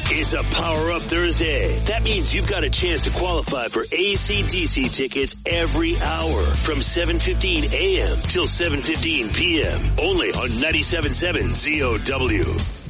It's a Power Up Thursday. That means you've got a chance to qualify for AC/DC tickets every hour from 7:15 a.m. till 7:15 p.m. Only on 97.7 ZOW.